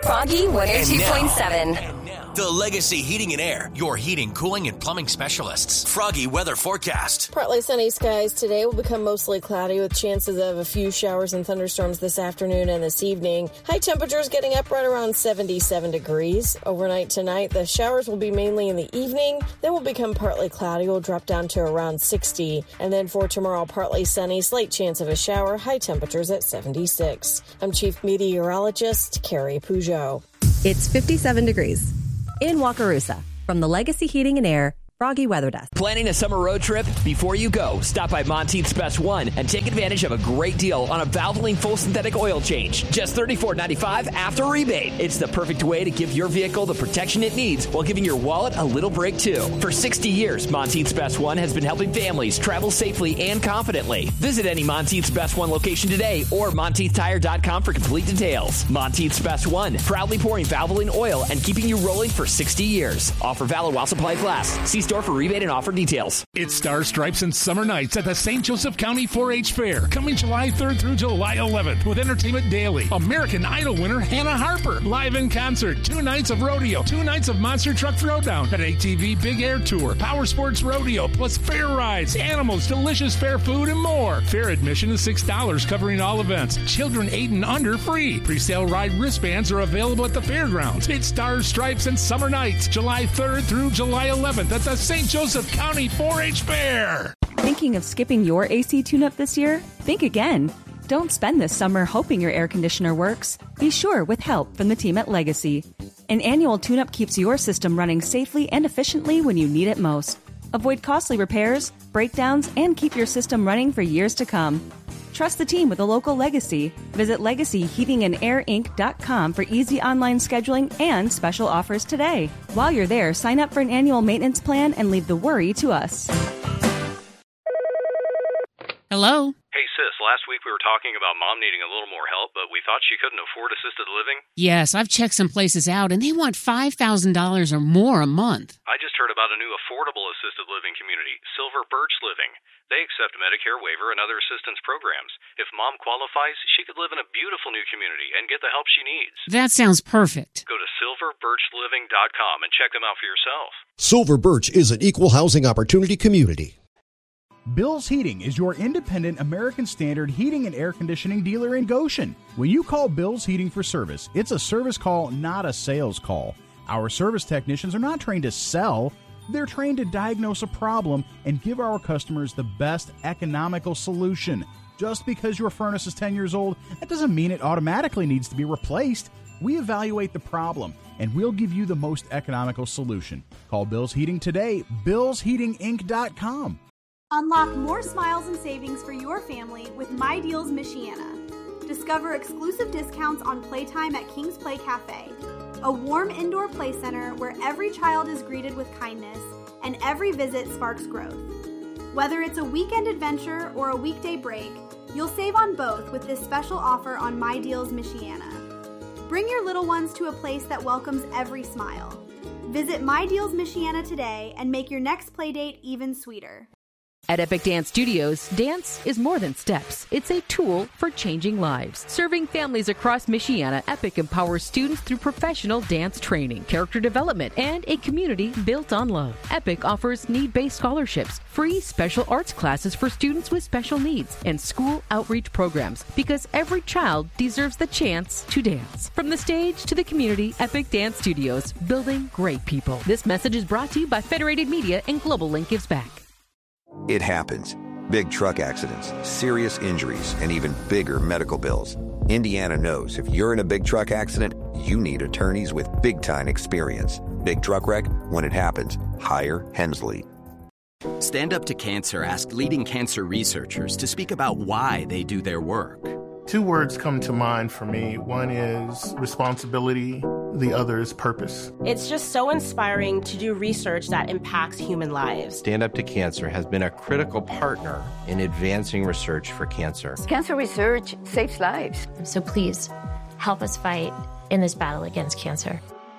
Froggy 102.7. The Legacy Heating and Air, your heating, cooling, and plumbing specialists. Froggy weather forecast. Partly sunny skies today will become mostly cloudy with chances of a few showers and thunderstorms this afternoon and this evening. High temperatures getting up right around 77 degrees. Overnight tonight, the showers will be mainly in the evening. Then will become partly cloudy. Will drop down to around 60. And then for tomorrow, partly sunny, slight chance of a shower. High temperatures at 76. I'm Chief Meteorologist Carrie Peugeot. It's 57 degrees in Wakarusa from the Legacy Heating and Air Froggy Weather Desk. Planning a summer road trip? Before you go, stop by Monteith's Best One and take advantage of a great deal on a Valvoline full synthetic oil change. Just $34.95 after rebate. It's the perfect way to give your vehicle the protection it needs while giving your wallet a little break too. For 60 years, Monteith's Best One has been helping families travel safely and confidently. Visit any Monteith's Best One location today or MonteithTire.com for complete details. Monteith's Best One, proudly pouring Valvoline oil and keeping you rolling for 60 years. Offer valid while supplies last. See store for rebate and offer details. It's Stars, Stripes, and Summer Nights at the St. Joseph County 4-H Fair, coming July 3rd through July 11th with Entertainment Daily. American Idol winner Hannah Harper, live in concert, 2 nights of rodeo, 2 nights of Monster Truck Throwdown, an ATV Big Air Tour, Power Sports Rodeo, plus fair rides, animals, delicious fair food, and more. Fair admission is $6, covering all events. Children 8 and under free. Presale ride wristbands are available at the fairgrounds. It's Stars, Stripes, and Summer Nights, July 3rd through July 11th at the St. Joseph County 4-H Fair. Thinking of skipping your AC tune-up this year? Think again. Don't spend this summer hoping your air conditioner works. Be sure with help from the team at Legacy. An annual tune-up keeps your system running safely and efficiently when you need it most. Avoid costly repairs, breakdowns, and keep your system running for years to come. Trust the team with a local Legacy. Visit LegacyHeatingandAirInc.com for easy online scheduling and special offers today. While you're there, sign up for an annual maintenance plan and leave the worry to us. Hello? Hey, sis, last week we were talking about Mom needing a little more help, but we thought she couldn't afford assisted living. Yes, I've checked some places out, and they want $5,000 or more a month. I just heard about a new affordable assisted living community, Silver Birch Living. They accept Medicare waiver and other assistance programs. If Mom qualifies, she could live in a beautiful new community and get the help she needs. That sounds perfect. Go to silverbirchliving.com and check them out for yourself. Silver Birch is an equal housing opportunity community. Bill's Heating is your independent American Standard heating and air conditioning dealer in Goshen. When you call Bill's Heating for service, it's a service call, not a sales call. Our service technicians are not trained to sell. They're trained to diagnose a problem and give our customers the best economical solution. Just because your furnace is 10 years old, that doesn't mean it automatically needs to be replaced. We evaluate the problem, and we'll give you the most economical solution. Call Bill's Heating today, BillsHeatingInc.com. Unlock more smiles and savings for your family with My Deals Michiana. Discover exclusive discounts on playtime at King's Play Cafe, a warm indoor play center where every child is greeted with kindness and every visit sparks growth. Whether it's a weekend adventure or a weekday break, you'll save on both with this special offer on My Deals Michiana. Bring your little ones to a place that welcomes every smile. Visit My Deals Michiana today and make your next playdate even sweeter. At Epic Dance Studios, dance is more than steps. It's a tool for changing lives. Serving families across Michiana, Epic empowers students through professional dance training, character development, and a community built on love. Epic offers need-based scholarships, free special arts classes for students with special needs, and school outreach programs, because every child deserves the chance to dance. From the stage to the community, Epic Dance Studios, building great people. This message is brought to you by Federated Media and Global Link Gives Back. It happens. Big truck accidents, serious injuries, and even bigger medical bills. Indiana knows if you're in a big truck accident, you need attorneys with big-time experience. Big truck wreck, when it happens, hire Hensley. Stand Up to Cancer asked leading cancer researchers to speak about why they do their work. 2 words come to mind for me. One is responsibility. The other is purpose. It's just so inspiring to do research that impacts human lives. Stand Up to Cancer has been a critical partner in advancing research for cancer. Cancer research saves lives. So please, help us fight in this battle against cancer.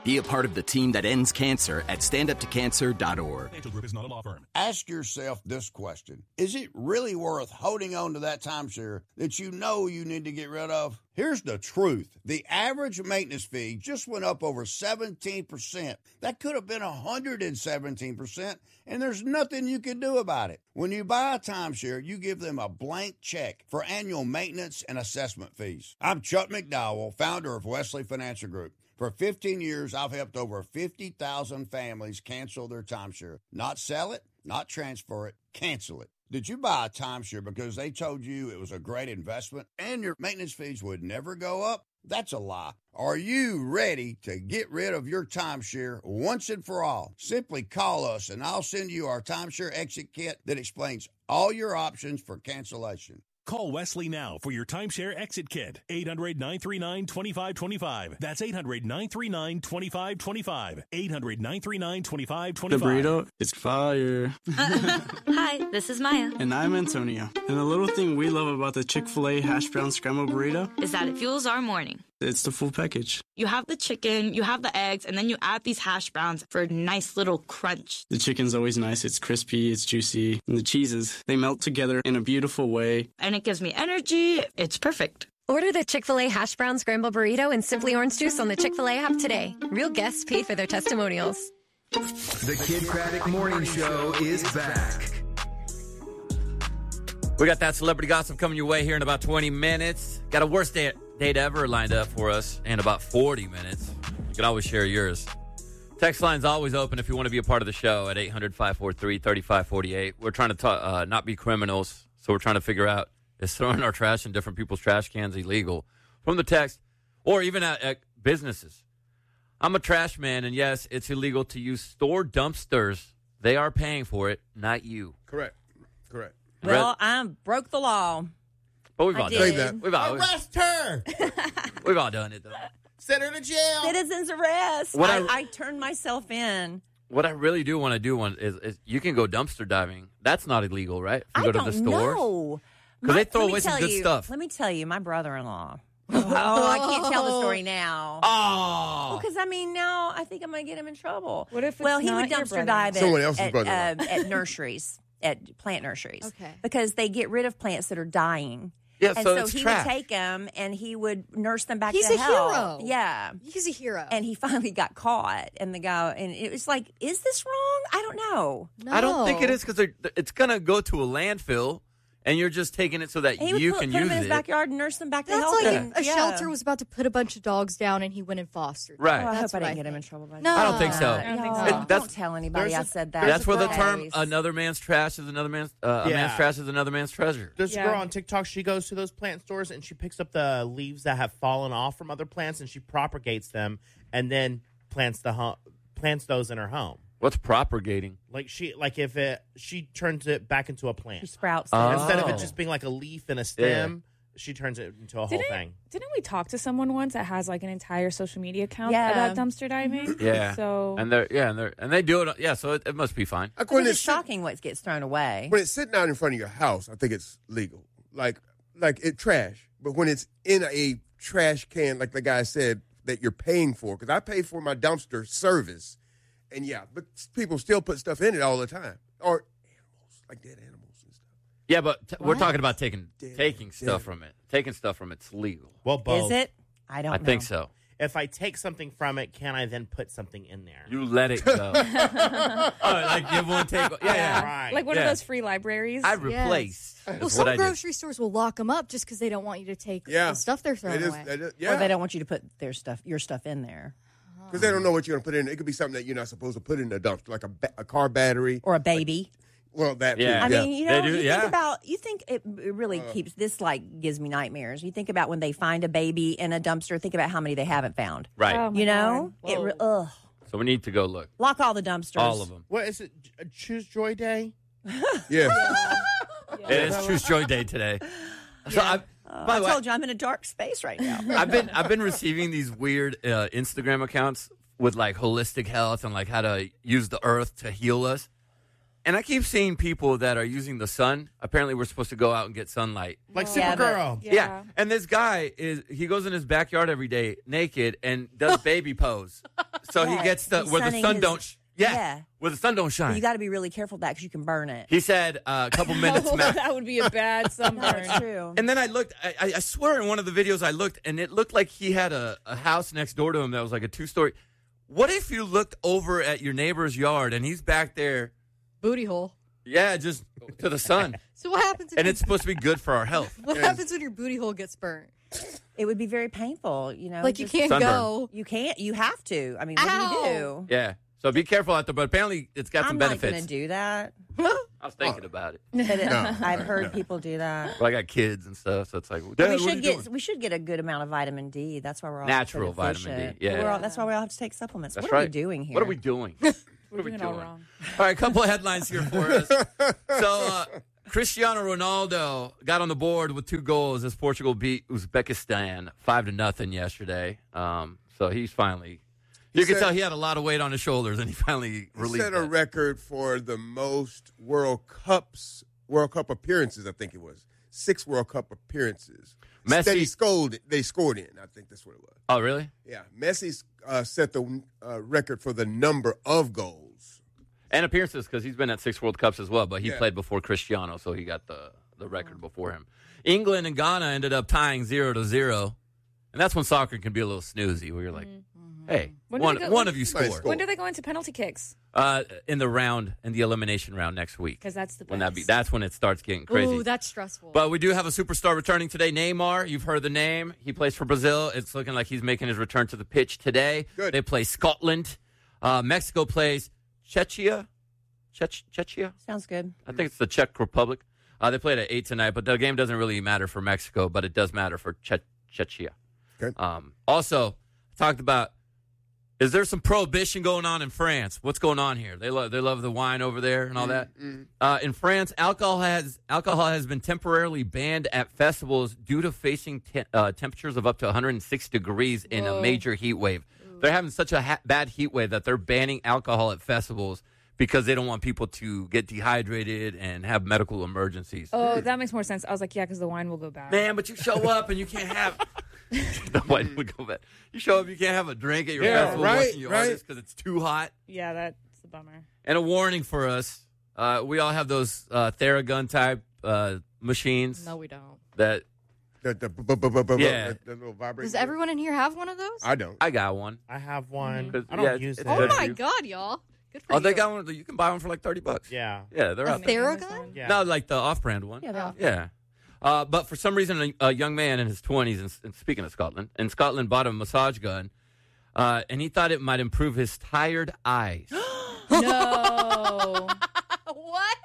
Be a part of the team that ends cancer at standuptocancer.org. Financial Group is not a law firm. Ask yourself this question. Is it really worth holding on to that timeshare that you know you need to get rid of? Here's the truth. The average maintenance fee just went up over 17%. That could have been 117%, and there's nothing you can do about it. When you buy a timeshare, you give them a blank check for annual maintenance and assessment fees. I'm Chuck McDowell, founder of Wesley Financial Group. For 15 years, I've helped over 50,000 families cancel their timeshare. Not sell it, not transfer it, cancel it. Did you buy a timeshare because they told you it was a great investment and your maintenance fees would never go up? That's a lie. Are you ready to get rid of your timeshare once and for all? Simply call us and I'll send you our timeshare exit kit that explains all your options for cancellation. Call Wesley now for your timeshare exit kit. 800-939-2525. That's 800-939-2525. 800-939-2525. The burrito is fire. Hi, this is Maya. And I'm Antonio. And the little thing we love about the Chick-fil-A hash brown scrambled burrito is that it fuels our morning. It's the full package. You have the chicken, you have the eggs, and then you add these hash browns for a nice little crunch. The chicken's always nice. It's crispy, it's juicy. And the cheeses, they melt together in a beautiful way. And it gives me energy. It's perfect. Order the Chick-fil-A hash brown scrambled burrito and Simply Orange Juice on the Chick-fil-A app today. Real guests paid for their testimonials. The Kid Craddock Morning Show is back. We got that celebrity gossip coming your way here in about 20 minutes. Got a worst date ever lined up for us in about 40 minutes. You can always share yours. Text line's always open if you want to be a part of the show at 800-543-3548. We're trying to not be criminals, so we're trying to figure out, is throwing our trash in different people's trash cans illegal? From the text, or even at businesses. I'm a trash man, and yes, it's illegal to use store dumpsters. They are paying for it, not you. Correct. Well, I broke the law. But we've all done it. Arrest her! We've all done it, though. Send her to jail. Citizen's arrest. I turned myself in. What I really do want to do is you can go dumpster diving. That's not illegal, right? If you go to the stores. No. Because they throw away some good stuff. Let me tell you, my brother-in-law. I can't tell the story now. Oh. Because, now I think I'm going to get him in trouble. What if it's he would dumpster dive someone else's at nurseries, at plant nurseries. Okay. Because they get rid of plants that are dying. Yeah, and so it's he trash. would take them and he would nurse them back to He's health. a hero. Yeah. He's a hero. And he finally got caught. And the guy, and it was like, is this wrong? I don't know. No. I don't think it is because it's going to go to a landfill. And you're just taking it so that you can use it. Put them in his backyard and nurse them back to That's health. like a shelter was about to put a bunch of dogs down and he went and fostered. Right. I hope I didn't get him in trouble by that. No. I don't think so. I don't think so. Don't tell anybody I said that. That's where the term "another man's trash is another man's a man's trash is another man's treasure." There's a girl on TikTok. She goes to those plant stores and she picks up the leaves that have fallen off from other plants and she propagates them and then plants those in her home. What's propagating? She turns it back into a plant. She sprouts instead of it just being like a leaf and a stem. Yeah. She turns it into a whole thing. Didn't we talk to someone once that has like an entire social media account about dumpster diving? Yeah. So and they do it. Yeah. So it must be fine. It's shocking what gets thrown away. When it's sitting out in front of your house, I think it's legal. Like it trash. But when it's in a trash can, like the guy said, that you're paying for, because I pay for my dumpster service. And but people still put stuff in it all the time. Or animals, like dead animals and stuff. Yeah, but we're talking about taking stuff from it. Taking stuff from it's legal. Well, both. Is it? I don't know. I think so. If I take something from it, can I then put something in there? You let it go. Like give one, take one. Yeah. Right. Like one of those free libraries. I replace. Well, some grocery stores will lock them up just because they don't want you to take the stuff they're throwing away. Or they don't want you to put your stuff in there. Because they don't know what you're going to put in. It could be something that you're not supposed to put in the dumpster, like a car battery. Or a baby. Well, that too. I mean, you think it really keeps, this gives me nightmares. You think about when they find a baby in a dumpster, think about how many they haven't found. Right. Oh, you know? So we need to go look. Lock all the dumpsters. All of them. What is it? Choose Joy Day? Yeah. It is Choose Joy Day today. So I told you I'm in a dark space right now. I've been receiving these weird Instagram accounts with like holistic health and like how to use the earth to heal us. And I keep seeing people that are using the sun. Apparently, we're supposed to go out and get sunlight. Like Supergirl. Yeah. And this guy, he goes in his backyard every day naked and does baby pose. So he gets where the sun don't... where the sun don't shine. But you got to be really careful of that because you can burn it. He said a couple minutes max. That would be a bad sunburn. That's true. And then I looked, I swear in one of the videos I looked, and it looked like he had a house next door to him that was like a 2-story. What if you looked over at your neighbor's yard and he's back there? Booty hole. Yeah, just to the sun. So what happens? And it's supposed to be good for our health. What happens when your booty hole gets burnt? It would be very painful, Like you can't go. You can't. You have to. I mean, what do you do? Yeah. So be careful out there. But apparently it's got some benefits. I'm not going to do that. I was thinking about it. I've heard people do that. Well, I got kids and stuff, so it's like, we should get a good amount of vitamin D. That's why we're all natural vitamin D. Yeah. That's why we all have to take supplements. That's what are we doing here? What are we doing? What are we doing? All wrong. All right, a couple of headlines here for us. So, Cristiano Ronaldo got on the board with 2 goals as Portugal beat Uzbekistan 5-0 yesterday. So he's finally... You can tell he had a lot of weight on his shoulders, and he finally released set a record for the most World Cup appearances, I think it was. 6 World Cup appearances. Messi they scored in. I think that's what it was. Oh, really? Yeah. Messi set the record for the number of goals. And appearances, because he's been at 6 World Cups as well, but he played before Cristiano, so he got the record before him. England and Ghana ended up tying 0-0, and that's when soccer can be a little snoozy, where you're like, hey, one of you scored. When do they go into penalty kicks? In the elimination round next week. Because that's the best. That's when it starts getting crazy. Ooh, that's stressful. But we do have a superstar returning today, Neymar. You've heard the name. He plays for Brazil. It's looking like he's making his return to the pitch today. Good. They play Scotland. Mexico plays Czechia. Sounds good. I think it's the Czech Republic. They played at 8 tonight, but the game doesn't really matter for Mexico, but it does matter for Czechia. Okay. Also, talked about, is there some prohibition going on in France? What's going on here? They love the wine over there and all that. In France, alcohol has been temporarily banned at festivals due to facing temperatures of up to 106 degrees in a major heat wave. They're having such a bad heat wave that they're banning alcohol at festivals because they don't want people to get dehydrated and have medical emergencies. Oh, that makes more sense. I was like, yeah, because the wine will go bad. Man, but you show up and you can't have... The wine would go bad. You show up, you can't have a drink at your festival watching your artist because it's too hot. Yeah, that's a bummer. And a warning for us. We all have those Theragun type machines. No, we don't. The little vibrator. Does everyone in here have one of those? I don't. I got one. I have one. Mm-hmm. I don't use it. Oh, my God, y'all. Good for you. They got one. You can buy one for like $30. Yeah. Yeah, they're a out there. Theragun? Yeah. No, like the off-brand one. Yeah. But for some reason, a young man in his 20s, and speaking of Scotland, bought a massage gun, and he thought it might improve his tired eyes. No. What?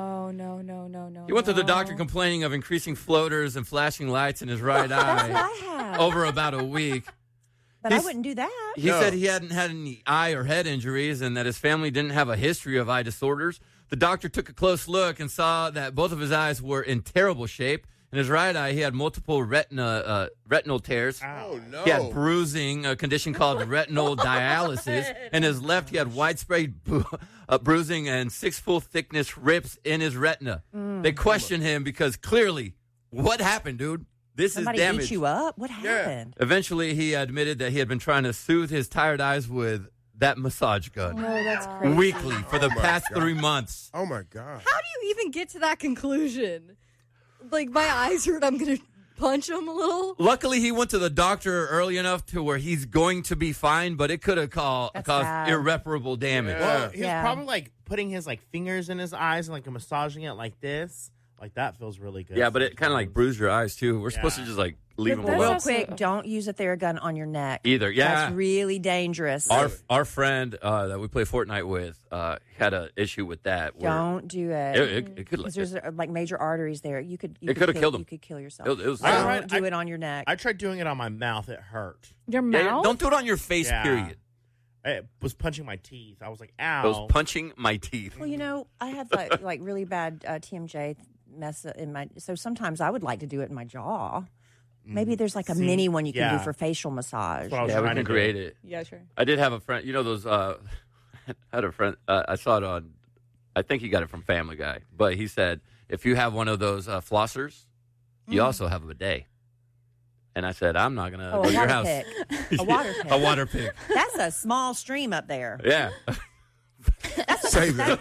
No. He went to the doctor complaining of increasing floaters and flashing lights in his right eye That's what I have. over about a week. But I wouldn't do that. He said he hadn't had any eye or head injuries and that his family didn't have a history of eye disorders. The doctor took a close look and saw that both of his eyes were in terrible shape. In his right eye, he had multiple retinal tears. Oh, no. He had bruising, a condition called retinal dialysis. In his left, he had widespread bruising and 6 full thickness rips in his retina. They questioned him because clearly, what happened, dude? This Somebody is damage. beat you up? What happened? Eventually, he admitted that he had been trying to soothe his tired eyes with that massage gun. No, that's crazy. Weekly for the past 3 months. Oh, my God. How do you even get to that conclusion? Like, my eyes hurt, I'm going to punch him a little? Luckily, he went to the doctor early enough to where he's going to be fine, but it could have caused irreparable damage. Well, he was probably, like, putting his, like, fingers in his eyes and, like, massaging it like this. Like, that feels really good. Yeah, but it kind of, like, bruised your eyes, too. We're supposed to just, like, leave them alone. Real quick, don't use a Theragun on your neck. Either, yeah. That's really dangerous. Our friend that we play Fortnite with had an issue with that. Don't do it. It could, because there's like major arteries there. You could have killed him. You could kill yourself. Don't do it on your neck. I tried doing it on my mouth. It hurt. Your mouth? Yeah, don't do it on your face, period. It was punching my teeth. I was like, ow. It was punching my teeth. Well, you know, I have like really bad TMJ mess in my... So sometimes I would like to do it in my jaw. Maybe there's like a mini one you can do for facial massage. Yeah, we can create it. Yeah, sure. I did have a friend, you know those, I had a friend, I saw it on I think he got it from Family Guy. But he said, if you have one of those flossers, you also have a bidet. And I said, I'm not going to go to your house. A water pick. A water pick. That's a small stream up there. Yeah. That's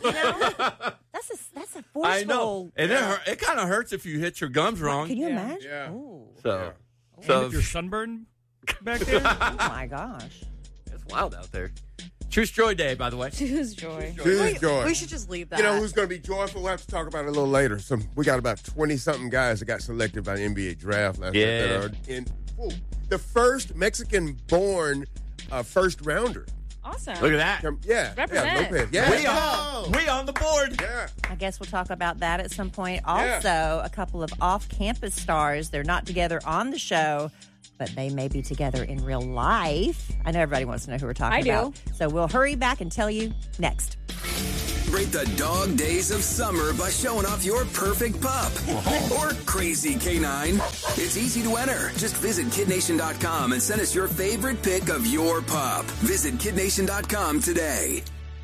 a forceful. I know. And it kind of hurts if you hit your gums wrong. Can you imagine? Yeah. So if you're sunburned back there. Oh, my gosh. It's wild out there. Choose Joy Day, by the way. Choose Joy. Choose Joy. We should just leave that. You know who's going to be joyful? We'll have to talk about it a little later. We got about 20-something guys that got selected by the NBA draft last night that are in the first Mexican-born first-rounder. Awesome. Look at that. Yeah. Represent. Lopez. Yeah. We on the board. Yeah. I guess we'll talk about that at some point. Also, a couple of off-campus stars. They're not together on the show, but they may be together in real life. I know everybody wants to know who we're talking about. So we'll hurry back and tell you next. Celebrate the dog days of summer by showing off your perfect pup or crazy canine. It's easy to enter. Just visit KidNation.com and send us your favorite pic of your pup. Visit KidNation.com today.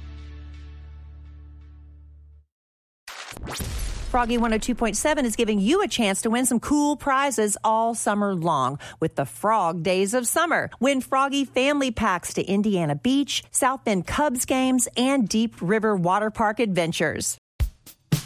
Froggy 102.7 is giving you a chance to win some cool prizes all summer long with the Frog Days of Summer. Win Froggy family packs to Indiana Beach, South Bend Cubs games, and Deep River Water Park adventures.